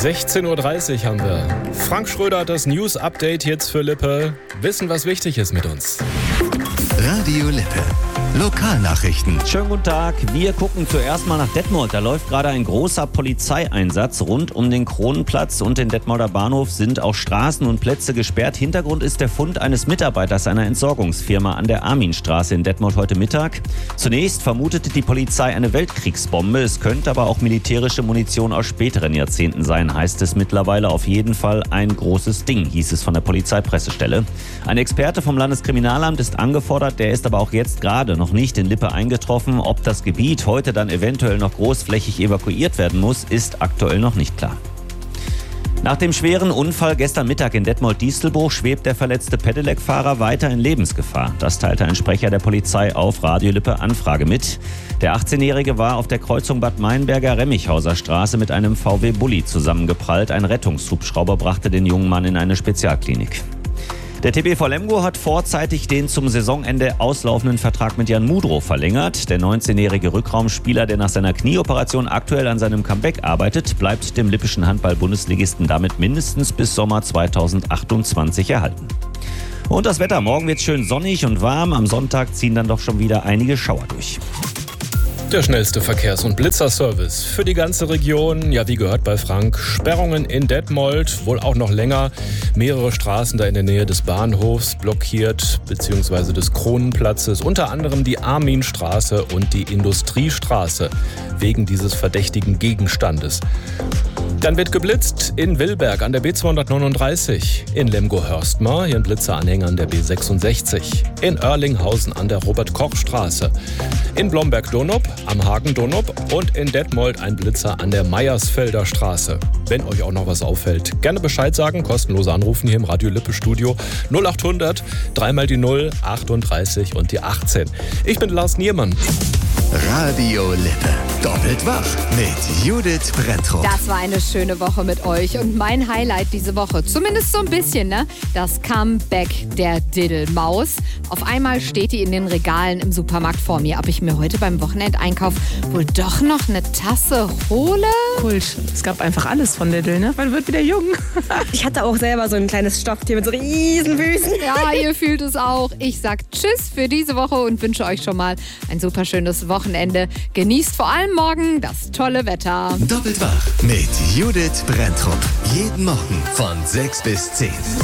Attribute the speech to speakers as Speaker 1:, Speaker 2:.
Speaker 1: 16.30 Uhr haben wir. Frank Schröder hat das News-Update jetzt für Lippe. Wissen, was wichtig ist mit uns.
Speaker 2: Radio Lippe. Lokalnachrichten.
Speaker 3: Schönen guten Tag. Wir gucken zuerst mal nach Detmold. Da läuft gerade ein großer Polizeieinsatz rund um den Kronenplatz und den Detmolder Bahnhof sind auch Straßen und Plätze gesperrt. Hintergrund ist der Fund eines Mitarbeiters einer Entsorgungsfirma an der Arminstraße in Detmold heute Mittag. Zunächst vermutete die Polizei eine Weltkriegsbombe. Es könnte aber auch militärische Munition aus späteren Jahrzehnten sein, heißt es mittlerweile. Auf jeden Fall ein großes Ding, hieß es von der Polizeipressestelle. Ein Experte vom Landeskriminalamt ist angefordert, der ist aber auch jetzt gerade noch nicht in Lippe eingetroffen. Ob das Gebiet heute dann eventuell noch großflächig evakuiert werden muss, ist aktuell noch nicht klar. Nach dem schweren Unfall gestern Mittag in Detmold-Diestelbruch schwebt der verletzte Pedelec-Fahrer weiter in Lebensgefahr. Das teilte ein Sprecher der Polizei auf Radio Lippe Anfrage mit. Der 18-Jährige war auf der Kreuzung Bad Meinberger-Remmichhauser Straße mit einem VW-Bulli zusammengeprallt. Ein Rettungshubschrauber brachte den jungen Mann in eine Spezialklinik. Der TBV Lemgo hat vorzeitig den zum Saisonende auslaufenden Vertrag mit Jan Mudrow verlängert. Der 19-jährige Rückraumspieler, der nach seiner Knieoperation aktuell an seinem Comeback arbeitet, bleibt dem lippischen Handball-Bundesligisten damit mindestens bis Sommer 2028 erhalten. Und das Wetter. Morgen wird es schön sonnig und warm. Am Sonntag ziehen dann doch schon wieder einige Schauer durch.
Speaker 1: Der schnellste Verkehrs- und Blitzerservice für die ganze Region. Ja, wie gehört bei Frank. Sperrungen in Detmold, wohl auch noch länger. Mehrere Straßen da in der Nähe des Bahnhofs blockiert, beziehungsweise des Kronenplatzes. Unter anderem die Arminstraße und die Industriestraße wegen dieses verdächtigen Gegenstandes. Dann wird geblitzt in Willberg an der B239, in Lemgo-Hörstmar, hier ein Blitzeranhänger an der B66, in Oerlinghausen an der Robert-Koch-Straße, in Blomberg-Donop am Hagen-Donop und in Detmold ein Blitzer an der Meiersfelder Straße. Wenn euch auch noch was auffällt, gerne Bescheid sagen, kostenlos anrufen hier im Radio Lippe Studio 0800 3 mal die 0, 38 und die 18. Ich bin Lars Niermann.
Speaker 2: Radio Lippe. Doppelt wach mit Judith Brenntrup.
Speaker 4: Das war eine schöne Woche mit euch und mein Highlight diese Woche, zumindest so ein bisschen, ne? Das Comeback der Diddelmaus. Auf einmal steht die in den Regalen im Supermarkt vor mir, ob ich mir heute beim Wochenendeinkauf wohl doch noch eine Tasse hole.
Speaker 5: Kult. Es gab einfach alles von Diddle, ne? Man wird wieder jung.
Speaker 6: Ich hatte auch selber so ein kleines Stofftier mit so riesen Füßen.
Speaker 4: Ja, ihr fühlt es auch. Ich sag Tschüss für diese Woche und wünsche euch schon mal ein super schönes Wochenende. Genießt vor allem morgen das tolle Wetter.
Speaker 2: Doppelt wach mit Judith Brenntrup. Jeden Morgen von 6 bis 10.